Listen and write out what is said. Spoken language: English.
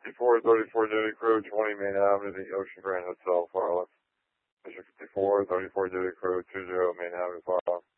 5434 Duty Crew, 20 Main Avenue, the Ocean Grand Hotel, Farley. District 54, 34 Duty Crew, 20 Main Avenue, Farley.